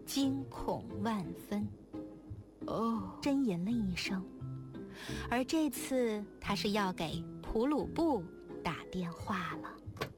惊恐万分，呻吟了一声。而这次他是要给普鲁布打电话了。